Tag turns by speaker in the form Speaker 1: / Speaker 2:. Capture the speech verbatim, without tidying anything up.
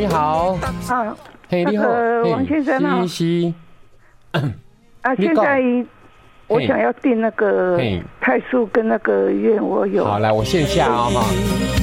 Speaker 1: 你好。
Speaker 2: 啊，
Speaker 1: 嘿，你好，
Speaker 2: 那个王先生啊，
Speaker 1: 是是。
Speaker 2: 啊，现在我想要订那个泰铢跟那个元，我有。
Speaker 1: 好，来，我线下啊哈。